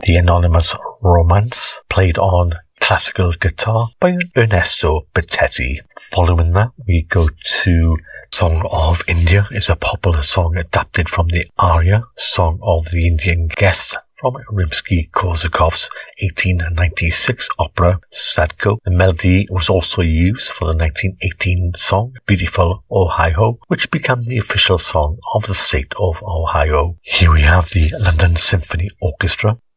The Anonymous Romance, played on classical guitar by Ernesto Bettetti. Following that, we go to Song of India. Is a popular song adapted from the aria, Song of the Indian Guest, from Rimsky-Korsakov's 1896 opera Sadko. The melody was also used for the 1918 song Beautiful Ohio, which became the official song of the state of Ohio. Here we have the London Symphony Orchestra